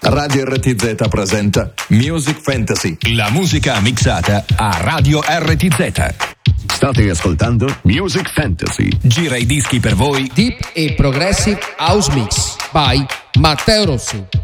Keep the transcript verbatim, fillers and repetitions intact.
Radio R T Z presenta Music Fantasy. La musica mixata a Radio R T Z. State ascoltando Music Fantasy. Gira i dischi per voi Deep e Progressive House Mix by Matteo Rossi.